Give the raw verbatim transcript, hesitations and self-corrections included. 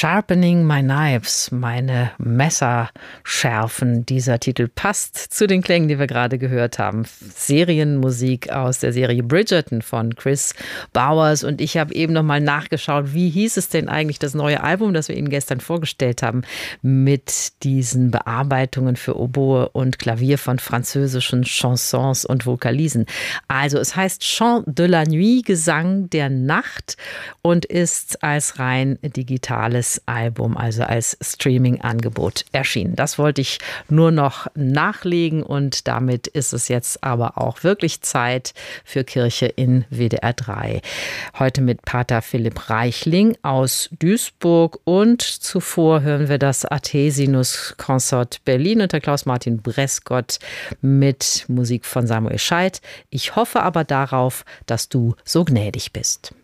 Sharpening My Knives, meine Messer schärfen. Dieser Titel passt zu den Klängen, die wir gerade gehört haben. Serienmusik aus der Serie Bridgerton von Chris Bowers. Und ich habe eben noch mal nachgeschaut, wie hieß es denn eigentlich das neue Album, das wir Ihnen gestern vorgestellt haben, mit diesen Bearbeitungen für Oboe und Klavier von französischen Chansons und Vokalisen. Also es heißt Chant de la Nuit, Gesang der Nacht, und ist als rein digitales Album, also als Streaming-Angebot erschienen. Das wollte ich nur noch nachlegen und damit ist es jetzt aber auch wirklich Zeit für Kirche in W D R drei. Heute mit Pater Philipp Reichling aus Duisburg und zuvor hören wir das Athesinus Consort Berlin unter Klaus-Martin Breskott mit Musik von Samuel Scheidt. Ich hoffe aber darauf, dass du so gnädig bist.